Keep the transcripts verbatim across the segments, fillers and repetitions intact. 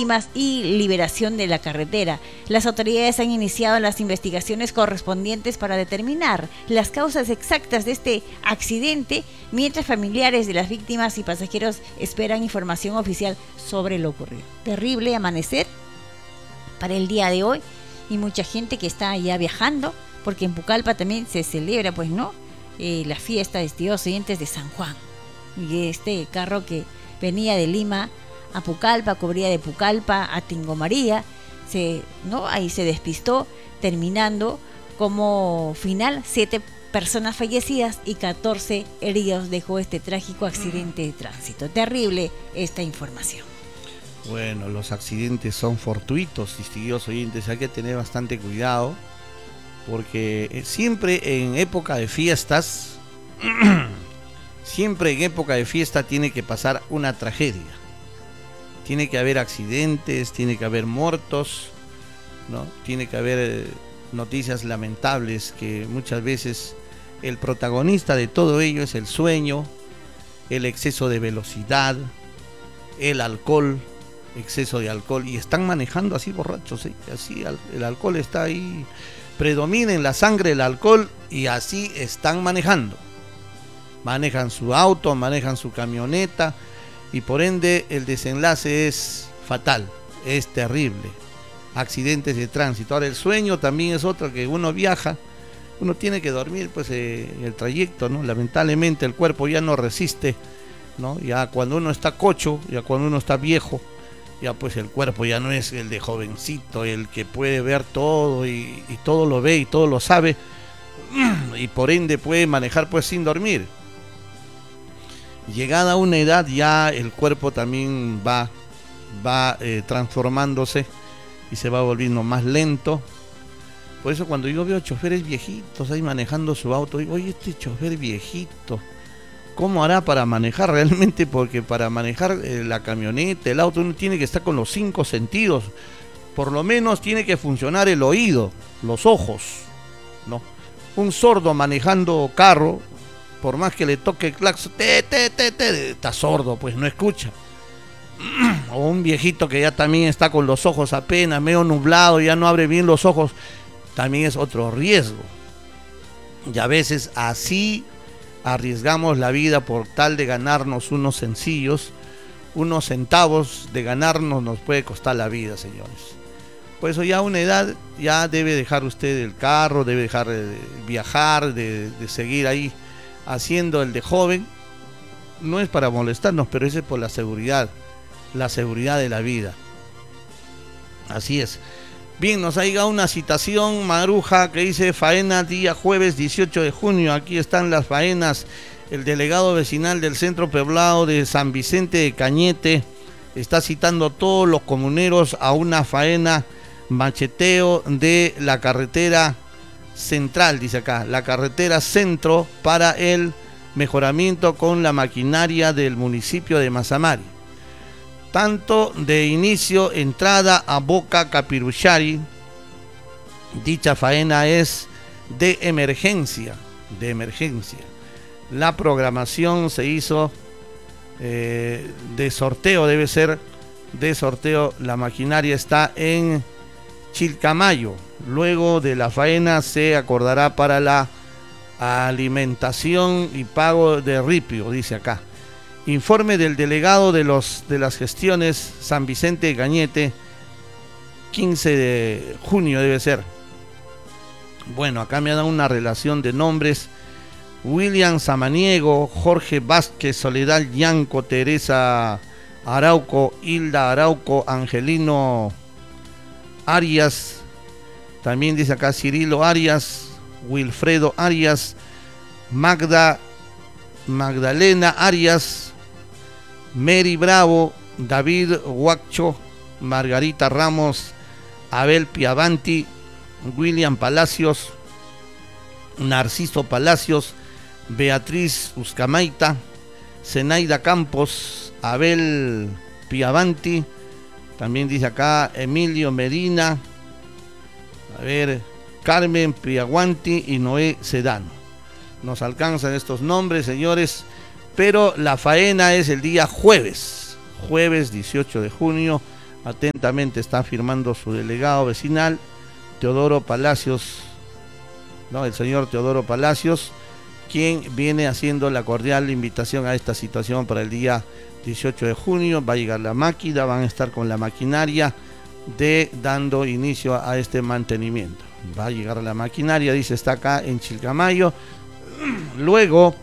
víctimas y liberación de la carretera. Las autoridades han iniciado las investigaciones correspondientes para determinar las causas exactas de este accidente, mientras familiares de las víctimas y pasajeros esperan información oficial sobre lo ocurrido. Terrible amanecer para el día de hoy y mucha gente que está ya viajando, porque en Pucallpa también se celebra, pues, ¿no? Eh, la fiesta de estimados oyentes de San Juan. Y este carro que venía de Lima a Pucallpa, cubría de Pucallpa a Tingo María, se, ¿no? Ahí se despistó, terminando como final siete personas fallecidas y catorce heridos dejó este trágico accidente de tránsito. Terrible esta información. Bueno, los accidentes son fortuitos, distinguidos oyentes, hay que tener bastante cuidado, porque siempre en época de fiestas, siempre en época de fiesta tiene que pasar una tragedia. Tiene que haber accidentes, tiene que haber muertos, ¿no? Tiene que haber eh, noticias lamentables, que muchas veces el protagonista de todo ello es el sueño, el exceso de velocidad, el alcohol, exceso de alcohol, y están manejando así borrachos, ¿eh? Así el alcohol está ahí, predomina en la sangre el alcohol y así están manejando. Manejan su auto, manejan su camioneta y por ende el desenlace es fatal, es terrible. Accidentes de tránsito. Ahora el sueño también es otro, que uno viaja, uno tiene que dormir pues eh, en el trayecto, ¿no? Lamentablemente el cuerpo ya no resiste, ¿no? Ya cuando uno está cocho, ya cuando uno está viejo, ya pues el cuerpo ya no es el de jovencito, el que puede ver todo y, y todo lo ve y todo lo sabe, y por ende puede manejar pues sin dormir. Llegada a una edad ya el cuerpo también va, va eh, transformándose y se va volviendo más lento. Por eso cuando yo veo choferes viejitos ahí manejando su auto, digo, oye, este chofer viejito, ¿cómo hará para manejar realmente? Porque para manejar eh, la camioneta, el auto, uno tiene que estar con los cinco sentidos. Por lo menos tiene que funcionar el oído, los ojos, ¿no? Un sordo manejando carro, por más que le toque el claxon, te, te, te, te, está sordo, pues no escucha. O un viejito que ya también está con los ojos apenas, medio nublado, ya no abre bien los ojos, también es otro riesgo. Y a veces así arriesgamos la vida por tal de ganarnos unos sencillos, unos centavos de ganarnos nos puede costar la vida, señores. Por eso ya a una edad ya debe dejar usted el carro, debe dejar de viajar, de, de seguir ahí haciendo el de joven. No es para molestarnos, pero ese es por la seguridad, la seguridad de la vida. Así es. Bien, nos ha llegado una citación, Maruja, que dice faena día jueves dieciocho de junio. Aquí están las faenas. El delegado vecinal del centro poblado de San Vicente de Cañete está citando a todos los comuneros a una faena macheteo de la carretera central, dice acá, la carretera centro, para el mejoramiento con la maquinaria del municipio de Mazamari. Tanto de inicio, entrada a Boca Capiruchari, dicha faena es de emergencia, de emergencia. La programación se hizo eh, de sorteo, debe ser de sorteo, la maquinaria está en Chilcamayo. Luego de la faena se acordará para la alimentación y pago de ripio, dice acá. Informe del delegado de los de las gestiones San Vicente de Cañete, quince de junio debe ser. Bueno, acá me dan una relación de nombres: William Samaniego, Jorge Vázquez, Soledad Yanco, Teresa Arauco, Hilda Arauco, Angelino Arias, también dice acá Cirilo Arias, Wilfredo Arias, Magda Magdalena Arias, Mary Bravo, David Huacho, Margarita Ramos, Abel Piavanti, William Palacios, Narciso Palacios, Beatriz Uscamaita, Zenaida Campos, Abel Piavanti, también dice acá Emilio Medina, a ver, Carmen Piaguanti y Noé Sedano. Nos alcanzan estos nombres, señores, pero la faena es el día jueves, jueves dieciocho de junio, Atentamente está firmando su delegado vecinal, Teodoro Palacios, ¿no? El señor Teodoro Palacios, quien viene haciendo la cordial invitación a esta situación para el día dieciocho de junio. Va a llegar la máquina, van a estar con la maquinaria de dando inicio a este mantenimiento. Va a llegar la maquinaria, dice, está acá en Chilcamayo. Luego,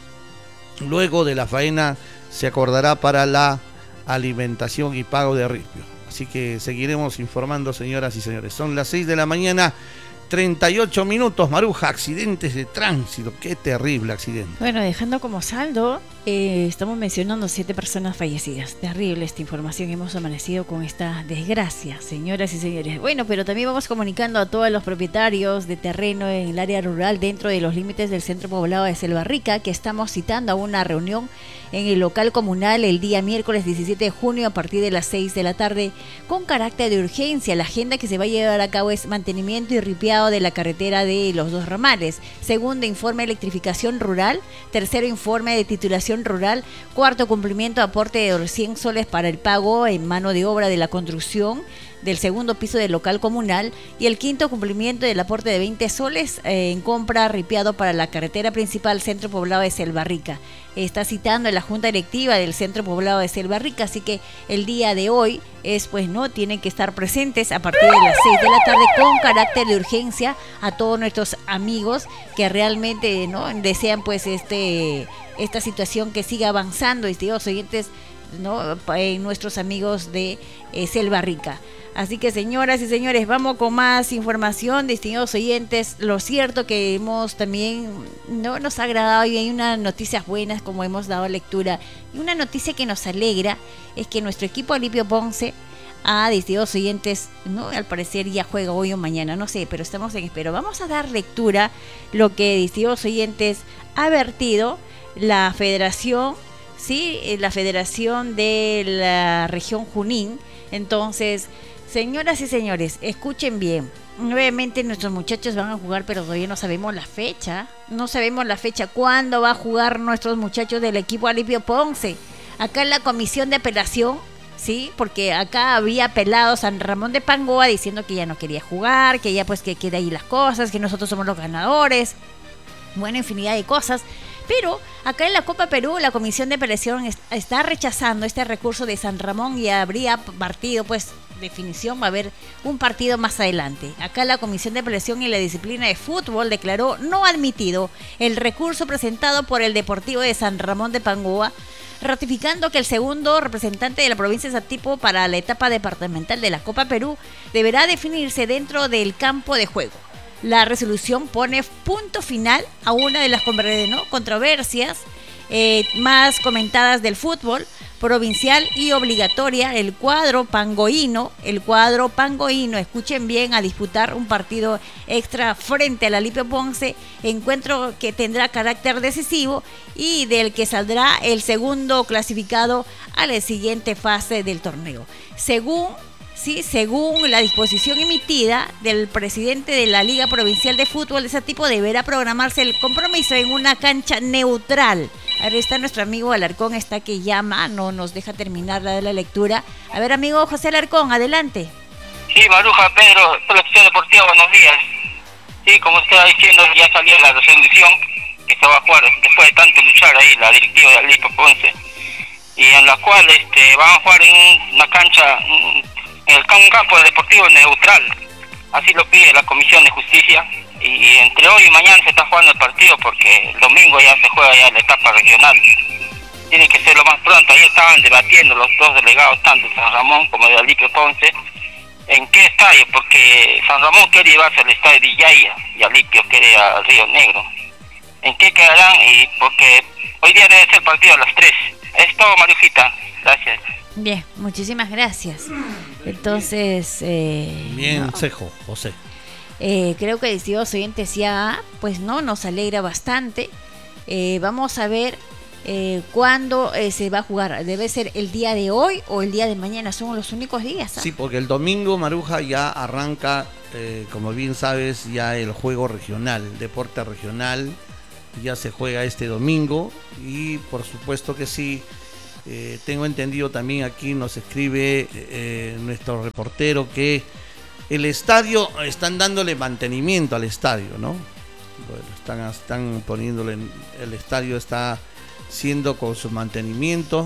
luego de la faena se acordará para la alimentación y pago de ripio. Así que seguiremos informando, señoras y señores. Son las seis de la mañana, treinta y ocho minutos. Maruja, accidentes de tránsito. Qué terrible accidente. Bueno, dejando como saldo, eh, estamos mencionando siete personas fallecidas. Terrible esta información. Hemos amanecido con esta desgracia, señoras y señores. Bueno, pero también vamos comunicando a todos los propietarios de terreno en el área rural dentro de los límites del centro poblado de Selva Rica que estamos citando a una reunión en el local comunal el día miércoles diecisiete de junio a partir de las seis de la tarde con carácter de urgencia. La agenda que se va a llevar a cabo es mantenimiento y ripiado de la carretera de los dos ramales. Segundo, informe de electrificación rural. Tercero, informe de titulación rural. Cuarto, cumplimiento de aporte de cien soles para el pago en mano de obra de la construcción del segundo piso del local comunal. Y el quinto, cumplimiento del aporte de veinte soles eh, en compra ripiado para la carretera principal centro poblado de Selva Rica. Está citando en la junta directiva del centro poblado de Selva Rica, así que el día de hoy es pues no tienen que estar presentes a partir de las seis de la tarde con carácter de urgencia a todos nuestros amigos que realmente no desean pues este esta situación que siga avanzando, estimados oyentes, no eh, nuestros amigos de eh, Selva Rica. Así que, señoras y señores, vamos con más información, distinguidos oyentes. Lo cierto que hemos también, no nos ha agradado y hay unas noticias buenas como hemos dado lectura. Y una noticia que nos alegra es que nuestro equipo Alipio Ponce, a distinguidos oyentes, no, al parecer ya juega hoy o mañana, no sé, pero estamos en espera. Vamos a dar lectura lo que distinguidos oyentes ha vertido la federación, sí, la federación de la región Junín. Entonces, señoras y señores, escuchen bien. Nuevamente nuestros muchachos van a jugar, pero todavía no sabemos la fecha. No sabemos la fecha. ¿Cuándo va a jugar nuestros muchachos del equipo Alipio Ponce? Acá en la comisión de apelación, sí, porque acá había apelado San Ramón de Pangoa diciendo que ya no quería jugar, que ya pues que queda ahí las cosas, que nosotros somos los ganadores. Bueno, infinidad de cosas. Pero acá en la Copa Perú la Comisión de Apelación está rechazando este recurso de San Ramón y habría partido, pues, definición, va a haber un partido más adelante. Acá la Comisión de Apelación y la Disciplina de Fútbol declaró no admitido el recurso presentado por el Deportivo de San Ramón de Pangoa, ratificando que el segundo representante de la provincia de Satipo para la etapa departamental de la Copa Perú deberá definirse dentro del campo de juego. La resolución pone punto final a una de las ¿no? controversias eh, más comentadas del fútbol provincial y obligatoria, el cuadro pangoíno, el cuadro pangoíno, escuchen bien, a disputar un partido extra frente al Alipio Ponce, encuentro que tendrá carácter decisivo y del que saldrá el segundo clasificado a la siguiente fase del torneo. Según Sí, según la disposición emitida del presidente de la Liga Provincial de Fútbol de ese tipo, deberá programarse el compromiso en una cancha neutral. Ahora está nuestro amigo Alarcón, está que llama, no nos deja terminar la, la lectura. A ver, amigo José Alarcón, adelante. Sí, Maruja, Pedro, Selección Deportiva, buenos días. Sí, como estaba diciendo, ya salió la resolución que se va a jugar después de tanto luchar ahí la directiva de Alipio Ponce, y en la cual este, van a jugar en una cancha, en el campo deportivo neutral, así lo pide la Comisión de Justicia, y entre hoy y mañana se está jugando el partido porque el domingo ya se juega ya la etapa regional. Tiene que ser lo más pronto. Ahí estaban debatiendo los dos delegados, tanto de San Ramón como de Alipio Ponce, en qué estadio, porque San Ramón quiere llevarse al estadio de Yaya y Alipio quiere al Río Negro. ¿En qué quedarán? Y porque hoy día debe ser partido a las tres. Es todo, Marujita. Gracias. Bien, muchísimas gracias. Entonces, eh, bien, no, cejo, José. Eh, creo que el distinguidos oyentes ya, pues no, nos alegra bastante. Eh, vamos a ver eh, cuándo eh, se va a jugar. Debe ser el día de hoy o el día de mañana. Son los únicos días. ¿Ah? Sí, porque el domingo, Maruja, ya arranca, eh, como bien sabes, ya el juego regional, el deporte regional. Ya se juega este domingo y por supuesto que sí. Eh, tengo entendido también aquí nos escribe eh, nuestro reportero que el estadio, están dándole mantenimiento al estadio, ¿no? Bueno, están, están poniéndole, el estadio está siendo con su mantenimiento.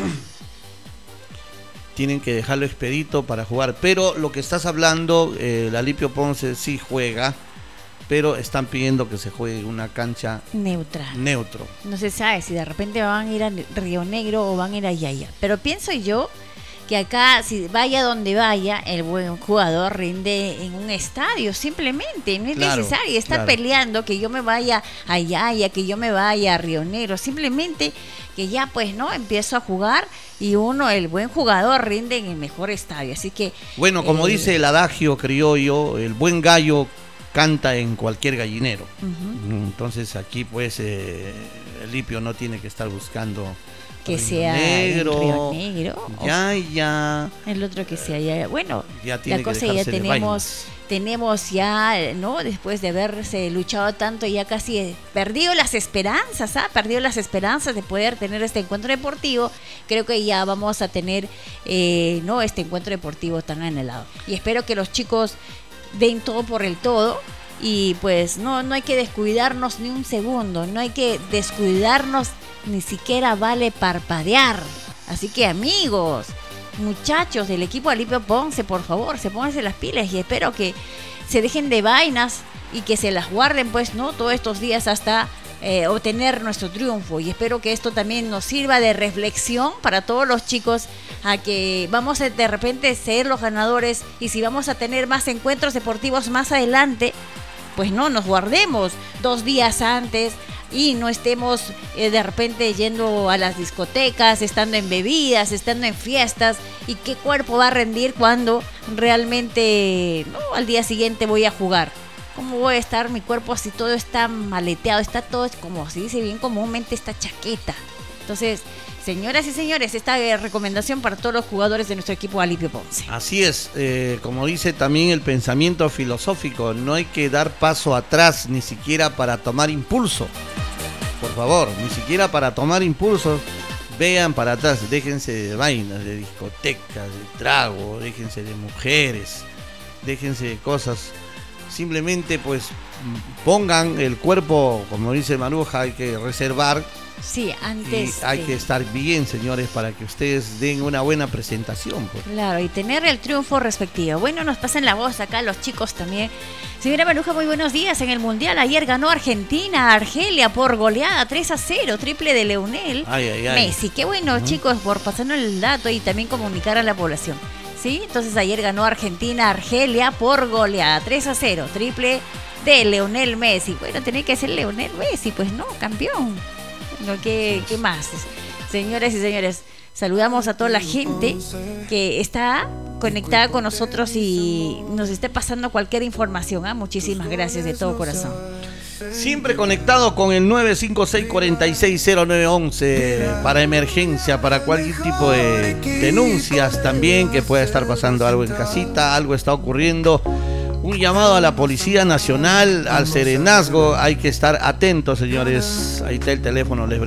Tienen que dejarlo expedito para jugar. Pero lo que estás hablando, eh, el Alipio Ponce sí juega, pero están pidiendo que se juegue una cancha neutral. Neutro. No se sabe si de repente van a ir a Río Negro o van a ir a Yaya. Pero pienso yo que acá, si vaya donde vaya, el buen jugador rinde en un estadio, simplemente. No es claro, necesario estar claro. peleando que yo me vaya a Yaya, que yo me vaya a Río Negro. Simplemente que ya pues no empiezo a jugar y uno, el buen jugador, rinde en el mejor estadio. Así que bueno, como eh, dice el adagio criollo, el buen gallo canta en cualquier gallinero. Uh-huh. Entonces aquí pues eh, el Lipio no tiene que estar buscando que Río sea Negro, Río Negro, ya, ya. El otro que sea ya. Bueno, ya tiene la cosa que ya tenemos, tenemos ya, ¿no? Después de haberse luchado tanto, ya casi perdido las esperanzas, ¿ah? Perdido las esperanzas de poder tener este encuentro deportivo. Creo que ya vamos a tener, eh, ¿no? Este encuentro deportivo tan anhelado. Y espero que los chicos den todo por el todo. Y pues no, no hay que descuidarnos ni un segundo, no hay que descuidarnos, ni siquiera vale parpadear. Así que amigos, muchachos del equipo Alipio Ponce, por favor, se pónganse las pilas y espero que se dejen de vainas y que se las guarden pues, ¿no? Todos estos días hasta eh, obtener nuestro triunfo. Y espero que esto también nos sirva de reflexión para todos los chicos, a que vamos a de repente ser los ganadores, y si vamos a tener más encuentros deportivos más adelante, pues no nos guardemos dos días antes y no estemos eh, de repente yendo a las discotecas, estando en bebidas, estando en fiestas. ¿Y qué cuerpo va a rendir cuando realmente no, al día siguiente voy a jugar? ¿Cómo voy a estar mi cuerpo si todo está maleteado? Está todo, como se dice bien comúnmente, está chaqueta. Entonces, señoras y señores, esta eh, recomendación para todos los jugadores de nuestro equipo Alipio Ponce. Así es, eh, como dice también el pensamiento filosófico, no hay que dar paso atrás ni siquiera para tomar impulso. Por favor, ni siquiera para tomar impulso, vean para atrás, déjense de vainas, de discotecas, de trago, déjense de mujeres, déjense de cosas. Simplemente pues pongan el cuerpo, como dice Maruja, hay que reservar. Sí, antes. Y hay de... que estar bien, señores, para que ustedes den una buena presentación. Pues. Claro, y tener el triunfo respectivo. Bueno, nos pasan la voz acá los chicos también. Señora Maruja, muy buenos días. En el Mundial ayer ganó Argentina a Argelia por goleada tres a cero, triple de Leonel ay, ay, ay. Messi. Qué bueno, uh-huh. chicos, por pasarnos el dato y también comunicar a la población. Sí, entonces ayer ganó Argentina a Argelia por goleada tres a cero, triple de Leonel Messi. Bueno, tenía que ser Leonel Messi, pues no, campeón. No, ¿qué, ¿Qué más? Señoras y señores, saludamos a toda la gente que está conectada con nosotros y nos esté pasando cualquier información. ¿eh? Muchísimas gracias de todo corazón. Siempre conectado con el nueve cinco seis, cuatro seis cero nueve once para emergencia, para cualquier tipo de denuncias también, que pueda estar pasando algo en casita, algo está ocurriendo. Un llamado a la Policía Nacional, al Serenazgo, hay que estar atentos, señores. Ahí está el teléfono, les